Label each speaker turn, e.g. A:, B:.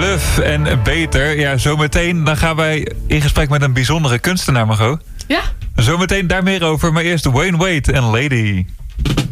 A: Luf en Beter. Ja, zometeen dan gaan wij in gesprek met een bijzondere kunstenaar, Margot.
B: Ja.
A: Zometeen daar meer over, maar eerst Wayne Wade en Lady.